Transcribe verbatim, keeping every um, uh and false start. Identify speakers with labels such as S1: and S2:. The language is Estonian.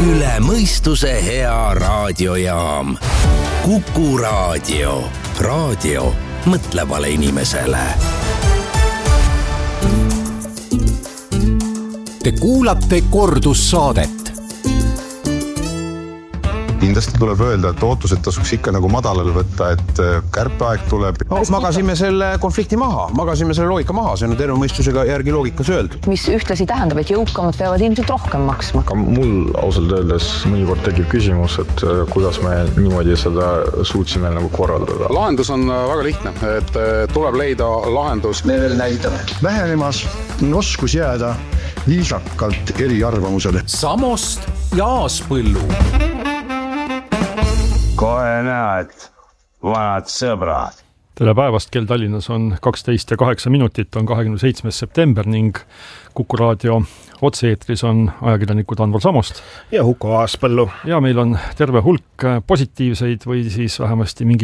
S1: üle mõistuse hea raadiojaam. Kuku Raadio. Raadio mõtlevale inimesele. Te kuulate kordussaadet.
S2: Kindlasti tuleb öelda, et ootused tasuks ikka nagu madalale võtta, et kärpeaeg tuleb.
S3: No, magasime selle konflikti maha, magasime selle loogika maha, see on terve mõistusega järgi loogikas öeldud.
S4: Mis ühtlasi tähendab, et jõukamad peavad ilmselt rohkem maksma.
S5: Ka mul ausalt öeldes mõnikord tekib küsimus, et kuidas me niimoodi seda suutsime nagu korraldada.
S6: Lahendus on väga lihtne, et tuleb leida lahendus.
S7: Me veel näitame. Vähenemas on oskus jääda viisakalt eri arvamusele.
S1: Samost ja Aaspõllu.
S8: Kohe näed, vanad sõbrad.
S9: Tere päevast, kell Tallinnas on kaksteist ja kaheksa minutit, on kahekümne seitsmes september ning Kuku Raadio otse-eetris on ajakirjanikud Anvar Samost
S10: ja Huko Aaspõllu.
S9: Ja meil on terve hulk positiivseid või siis vähemasti mingi